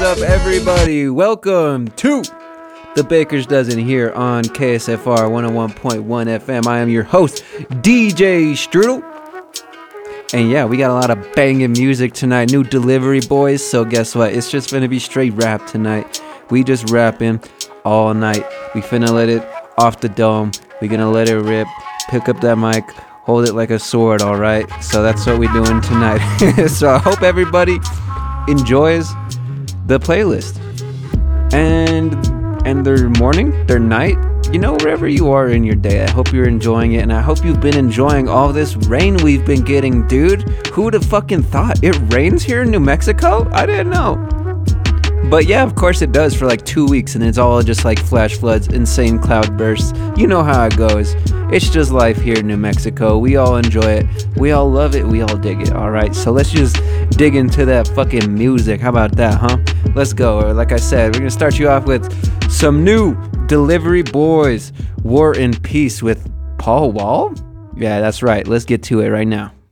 up, everybody? Welcome to the Baker's Dozen here on KSFR 101.1 FM. I am your host, DJ Strudel. And yeah, we got a lot of banging music tonight. New delivery boys. So guess what? It's just gonna be straight rap tonight. We just rapping all night. We finna let it off the dome. We gonna let it rip. Pick up that mic. Hold it like a sword, alright? So that's what we're doing tonight. So I hope everybody enjoys the playlist. And their morning, their night, you know, wherever you are in your day. I hope you're enjoying it, and I hope you've been enjoying all this rain we've been getting, dude. Who'd have fucking thought? It rains here in New Mexico? I didn't know. But yeah, of course it does for like 2 weeks, and it's all just like flash floods, insane cloud bursts. You know how it goes. It's just life here in New Mexico. We all enjoy it. We all love it. We all dig it. All right, so let's just dig into that fucking music. How about that, huh? Let's go. Or like I said, we're gonna start you off with some new Delivery Boys, War and Peace with Paul Wall. Yeah, that's right. Let's get to it right now.